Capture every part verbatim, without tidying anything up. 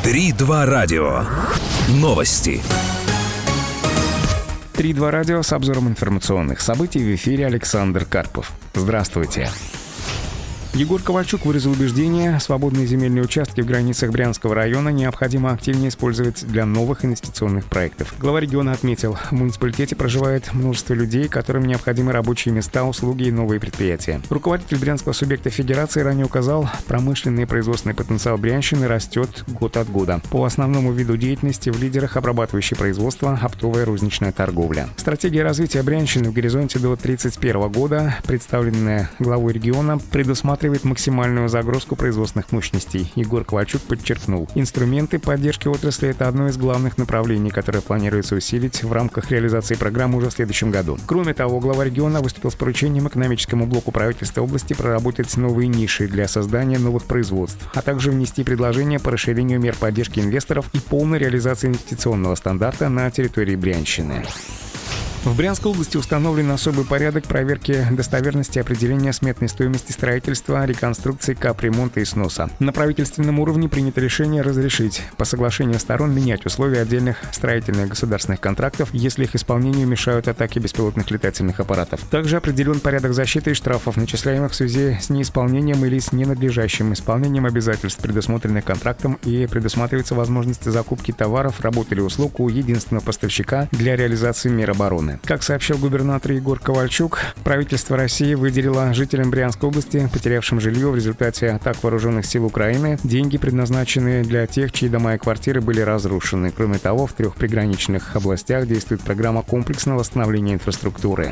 три-два радио. Новости. три-два радио с обзором информационных событий. В эфире Александр Карпов. Здравствуйте. Егор Ковальчук выразил убеждение, свободные земельные участки в границах Брянского района необходимо активнее использовать для новых инвестиционных проектов. Глава региона отметил, в муниципалитете проживает множество людей, которым необходимы рабочие места, услуги и новые предприятия. Руководитель брянского субъекта федерации ранее указал, промышленный и производственный потенциал Брянщины растет год от года. По основному виду деятельности в лидерах обрабатывающее производство, оптовая розничная торговля. Стратегия развития Брянщины в горизонте до тридцать первого года, представленная главой региона, предусматривает максимальную загрузку производственных мощностей. Егор Ковальчук подчеркнул, инструменты поддержки отрасли – это одно из главных направлений, которое планируется усилить в рамках реализации программы уже в следующем году. Кроме того, глава региона выступил с поручением экономическому блоку правительства области проработать новые ниши для создания новых производств, а также внести предложения по расширению мер поддержки инвесторов и полной реализации инвестиционного стандарта на территории Брянщины. В Брянской области установлен особый порядок проверки достоверности определения сметной стоимости строительства, реконструкции, капремонта и сноса. На правительственном уровне принято решение разрешить по соглашению сторон менять условия отдельных строительных государственных контрактов, если их исполнению мешают атаки беспилотных летательных аппаратов. Также определен порядок защиты и штрафов, начисляемых в связи с неисполнением или с ненадлежащим исполнением обязательств, предусмотренных контрактом, и предусматривается возможность закупки товаров, работ или услуг у единственного поставщика для реализации мер обороны. Как сообщил губернатор Егор Ковальчук, правительство России выделило жителям Брянской области, потерявшим жилье в результате атак вооруженных сил Украины, деньги, предназначенные для тех, чьи дома и квартиры были разрушены. Кроме того, в трех приграничных областях действует программа комплексного восстановления инфраструктуры.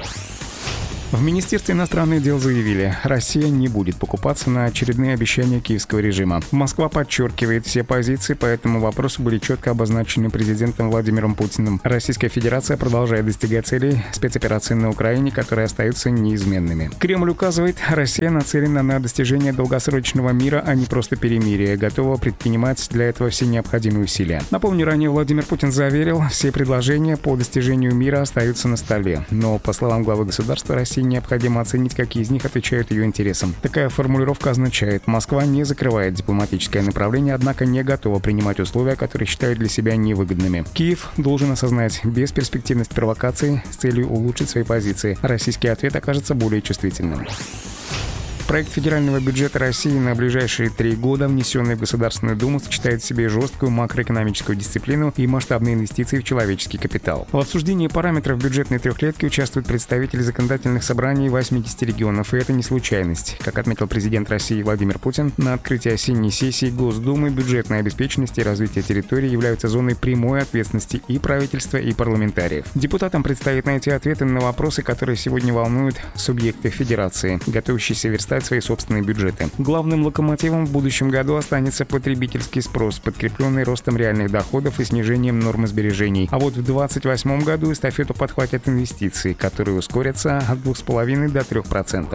В Министерстве иностранных дел заявили, Россия не будет покупаться на очередные обещания киевского режима. Москва подчеркивает, все позиции по этому вопросу были четко обозначены президентом Владимиром Путиным. Российская Федерация продолжает достигать целей спецоперации на Украине, которые остаются неизменными. Кремль указывает, Россия нацелена на достижение долгосрочного мира, а не просто перемирия, готова предпринимать для этого все необходимые усилия. Напомню, ранее Владимир Путин заверил, все предложения по достижению мира остаются на столе. Но, по словам главы государства, России необходимо оценить, какие из них отвечают ее интересам. Такая формулировка означает, Москва не закрывает дипломатическое направление, однако не готова принимать условия, которые считают для себя невыгодными. Киев должен осознать бесперспективность провокаций с целью улучшить свои позиции. Российский ответ окажется более чувствительным. Проект федерального бюджета России на ближайшие три года, внесенный в Государственную Думу, сочетает в себе жесткую макроэкономическую дисциплину и масштабные инвестиции в человеческий капитал. В обсуждении параметров бюджетной трехлетки участвуют представители законодательных собраний восьмидесяти регионов, и это не случайность. Как отметил президент России Владимир Путин, на открытии осенней сессии Госдумы бюджетная обеспеченность и развитие территории являются зоной прямой ответственности и правительства, и парламентариев. Депутатам предстоит найти ответы на вопросы, которые сегодня волнуют субъекты федерации, готовящиеся верстать свои собственные бюджеты. Главным локомотивом в будущем году останется потребительский спрос, подкрепленный ростом реальных доходов и снижением нормы сбережений. А вот в двадцать восьмом году эстафету подхватят инвестиции, которые ускорятся от двух с половиной до трех процентов.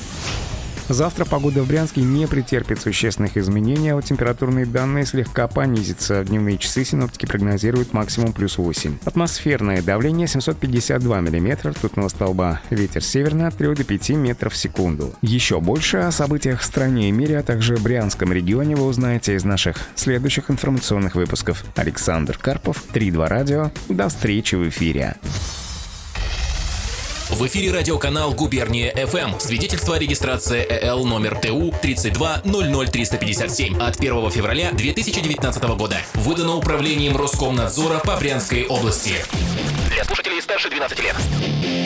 Завтра погода в Брянске не претерпит существенных изменений, а вот температурные данные слегка понизятся. В дневные часы синоптики прогнозируют максимум плюс восемь. Атмосферное давление семьсот пятьдесят два миллиметра ртутного столба. Ветер северный от трёх до пяти метров в секунду. Еще больше о событиях в стране и мире, а также в Брянском регионе вы узнаете из наших следующих информационных выпусков. Александр Карпов, три-два радио. До встречи в эфире. В эфире радиоканал «Губерния эф эм». Свидетельство о регистрации э эл номер тэ у тридцать два ноль ноль триста пятьдесят семь от первого февраля две тысячи девятнадцатого года. Выдано управлением Роскомнадзора по Брянской области. Для слушателей старше двенадцати лет.